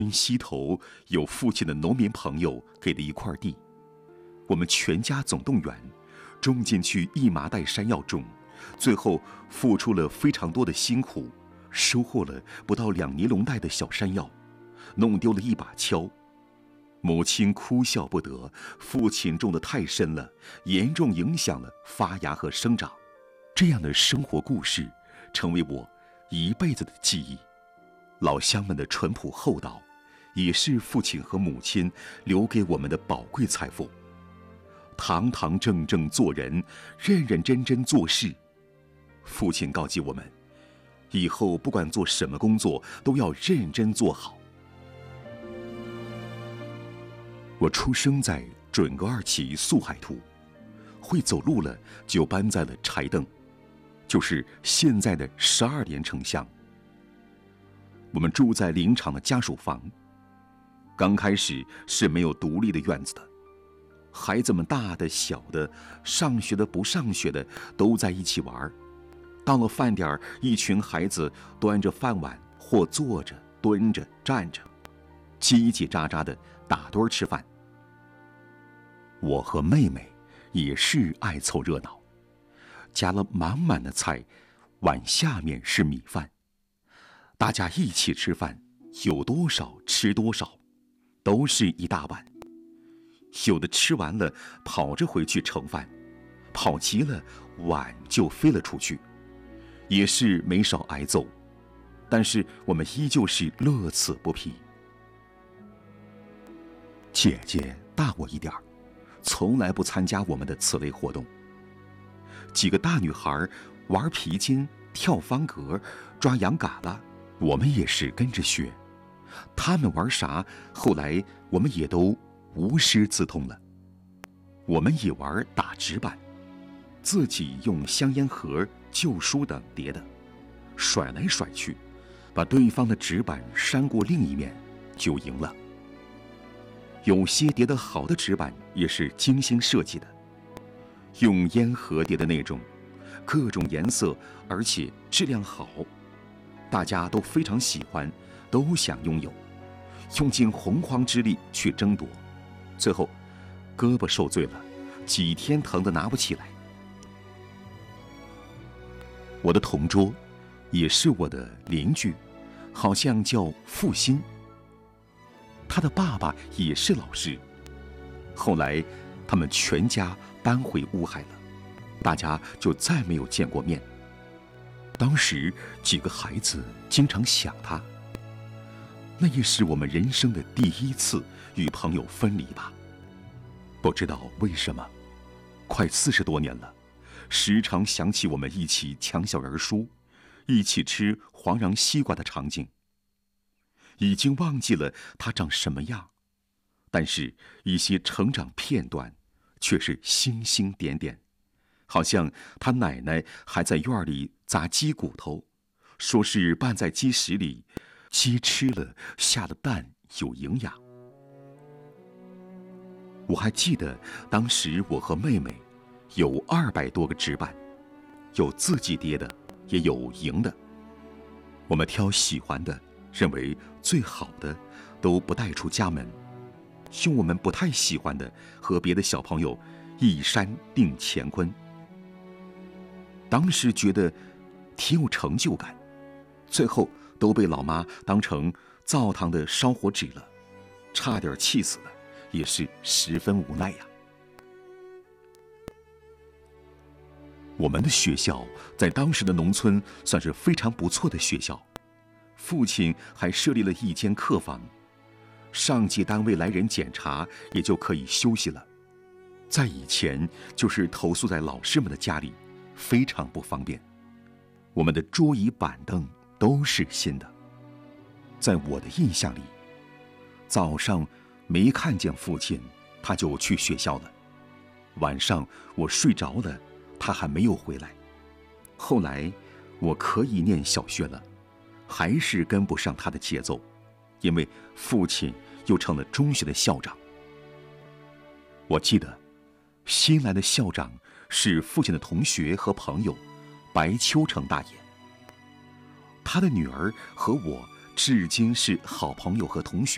西头有父亲的农民朋友给的一块地，我们全家总动员，种进去1麻袋山药种，最后付出了非常多的辛苦，收获了不到2尼龙袋的小山药，弄丢了1把锹。母亲哭笑不得，父亲种得太深了，严重影响了发芽和生长。这样的生活故事成为我一辈子的记忆。老乡们的淳朴厚道，也是父亲和母亲留给我们的宝贵财富。堂堂正正做人，认认真真做事。父亲告诫我们，以后不管做什么工作，都要认真做好。我出生在准噶尔旗素海图，会走路了就搬在了柴埂，就是现在的12连城乡。我们住在林场的家属房，刚开始是没有独立的院子的，孩子们大的小的，上学的不上学的都在一起玩。到了饭点，一群孩子端着饭碗，或坐着蹲着站着，叽叽喳喳的打堆吃饭。我和妹妹也是爱凑热闹，夹了满满的菜，碗下面是米饭，大家一起吃饭，有多少吃多少，都是一大碗。有的吃完了跑着回去盛饭，跑急了碗就飞了出去，也是没少挨揍，但是我们依旧是乐此不疲。姐姐大我一点儿，从来不参加我们的此类活动。几个大女孩玩皮筋、跳方格、抓羊嘎啦，我们也是跟着学。她们玩啥，后来我们也都无师自通了。我们也玩打纸板，自己用香烟盒、旧书等叠的，甩来甩去，把对方的纸板扇过另一面，就赢了。有些叠得好的纸板也是精心设计的，用烟盒叠的那种，各种颜色，而且质量好，大家都非常喜欢，都想拥有，用尽洪荒之力去争夺，最后胳膊受罪了，几天疼得拿不起来。我的同桌也是我的邻居，好像叫付鑫，他的爸爸也是老师。后来他们全家搬回乌海了，大家就再没有见过面。当时几个孩子经常想他，那也是我们人生的第一次与朋友分离吧。不知道为什么，快40多年了，时常想起我们一起抢小人书，一起吃黄瓤西瓜的场景。已经忘记了他长什么样，但是一些成长片段却是星星点点，好像他奶奶还在院里砸鸡骨头，说是拌在鸡屎里，鸡吃了下了蛋有营养。我还记得当时我和妹妹有200多个纸板，有自己叠的，也有赢的。我们挑喜欢的，认为最好的都不带出家门，用我们不太喜欢的和别的小朋友一山定乾坤。当时觉得挺有成就感，最后都被老妈当成灶堂的烧火纸了，差点气死了，也是十分无奈呀。我们的学校在当时的农村算是非常不错的学校，父亲还设立了一间客房，上级单位来人检查也就可以休息了。在以前就是投宿在老师们的家里，非常不方便。我们的桌椅板凳都是新的。在我的印象里，早上没看见父亲，他就去学校了，晚上我睡着了，他还没有回来。后来我可以念小学了，还是跟不上他的节奏，因为父亲又成了中学的校长。我记得新来的校长是父亲的同学和朋友白秋成大爷，他的女儿和我至今是好朋友和同学。